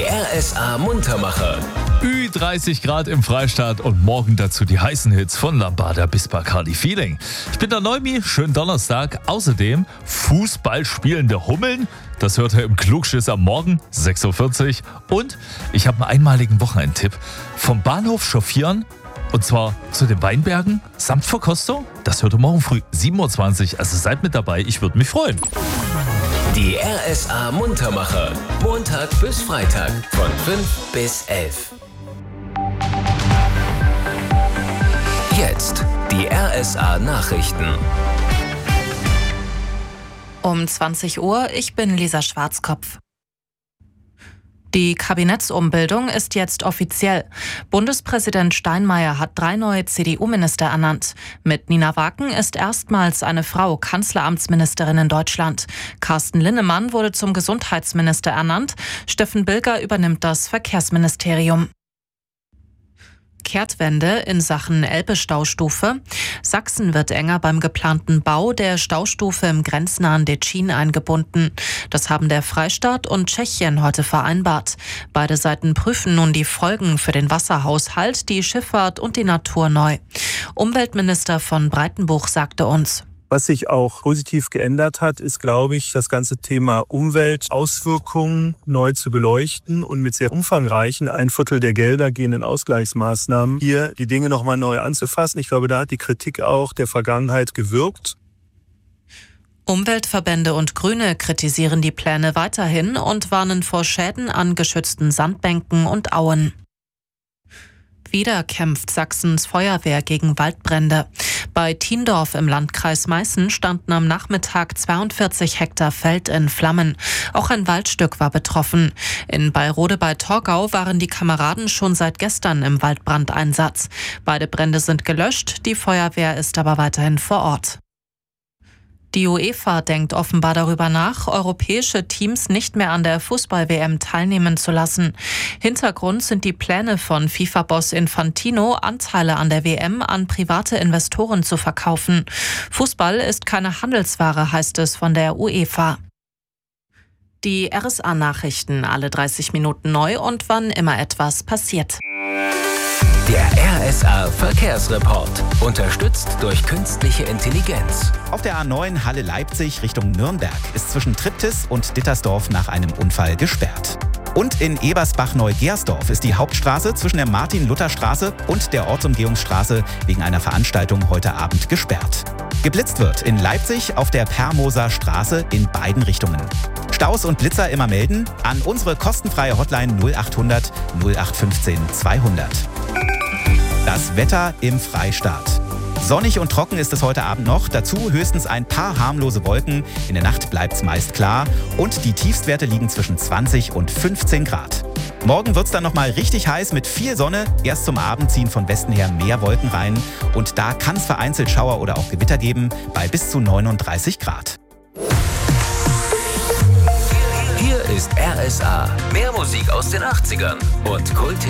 Die RSA Muntermacher. Ü30 Grad im Freistaat und morgen dazu die heißen Hits von Lambada bis Bacardi Feeling. Ich bin der Neumi, schönen Donnerstag. Außerdem Fußball spielende Hummeln. Das hört ihr im Klugschiss am Morgen, 6.40 Uhr. Und ich habe einen einmaligen Wochenendtipp. Vom Bahnhof chauffieren, und zwar zu den Weinbergen, samt Verkostung. Das hört ihr morgen früh, 7.20 Uhr. Also seid mit dabei, ich würde mich freuen. Die RSA Muntermacher. Montag bis Freitag von 5 bis 11. Jetzt die RSA Nachrichten. Um 20 Uhr, ich bin Lisa Schwarzkopf. Die Kabinettsumbildung ist jetzt offiziell. Bundespräsident Steinmeier hat 3 neue CDU-Minister ernannt. Mit Nina Waken ist erstmals eine Frau Kanzleramtsministerin in Deutschland. Carsten Linnemann wurde zum Gesundheitsminister ernannt. Steffen Bilger übernimmt das Verkehrsministerium. Kehrtwende in Sachen Elbe-Staustufe. Sachsen wird enger beim geplanten Bau der Staustufe im grenznahen Detschin eingebunden. Das haben der Freistaat und Tschechien heute vereinbart. Beide Seiten prüfen nun die Folgen für den Wasserhaushalt, die Schifffahrt und die Natur neu. Umweltminister von Breitenbuch sagte uns: Was sich auch positiv geändert hat, ist, glaube ich, das ganze Thema Umweltauswirkungen neu zu beleuchten und mit sehr umfangreichen 1/4 der Gelder gehenden Ausgleichsmaßnahmen hier die Dinge nochmal neu anzufassen. Ich glaube, da hat die Kritik auch der Vergangenheit gewirkt. Umweltverbände und Grüne kritisieren die Pläne weiterhin und warnen vor Schäden an geschützten Sandbänken und Auen. Wieder kämpft Sachsens Feuerwehr gegen Waldbrände. Bei Thiendorf im Landkreis Meißen standen am Nachmittag 42 Hektar Feld in Flammen. Auch ein Waldstück war betroffen. In Beirode bei Torgau waren die Kameraden schon seit gestern im Waldbrandeinsatz. Beide Brände sind gelöscht, die Feuerwehr ist aber weiterhin vor Ort. Die UEFA denkt offenbar darüber nach, europäische Teams nicht mehr an der Fußball-WM teilnehmen zu lassen. Hintergrund sind die Pläne von FIFA-Boss Infantino, Anteile an der WM an private Investoren zu verkaufen. Fußball ist keine Handelsware, heißt es von der UEFA. Die RSA-Nachrichten alle 30 Minuten neu und wann immer etwas passiert. Der RSA Verkehrsreport. Unterstützt durch künstliche Intelligenz. Auf der A9 Halle-Leipzig Richtung Nürnberg ist zwischen Triptis und Dittersdorf nach einem Unfall gesperrt. Und in Ebersbach-Neugersdorf ist die Hauptstraße zwischen der Martin-Luther-Straße und der Ortsumgehungsstraße wegen einer Veranstaltung heute Abend gesperrt. Geblitzt wird in Leipzig auf der Permoser Straße in beiden Richtungen. Staus und Blitzer immer melden an unsere kostenfreie Hotline 0800 0815 200. Das Wetter im Freistaat. Sonnig und trocken ist es heute Abend noch. Dazu höchstens ein paar harmlose Wolken. In der Nacht bleibt es meist klar. Und die Tiefstwerte liegen zwischen 20 und 15 Grad. Morgen wird es dann nochmal richtig heiß mit viel Sonne. Erst zum Abend ziehen von Westen her mehr Wolken rein. Und da kann es vereinzelt Schauer oder auch Gewitter geben bei bis zu 39 Grad. Hier ist RSA. Mehr Musik aus den 80ern und Kult.